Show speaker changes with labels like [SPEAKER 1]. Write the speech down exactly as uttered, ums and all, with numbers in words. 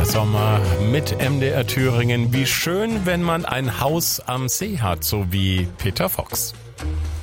[SPEAKER 1] der Sommer mit M D R Thüringen. Wie schön, wenn man ein Haus am See hat, so wie Peter Fox.